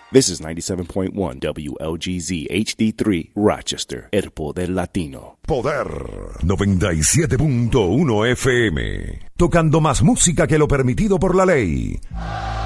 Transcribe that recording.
This is 97.1 WLGZ HD3 Rochester, El Poder Latino. Poder 97.1 FM. Tocando más música que lo permitido por la ley.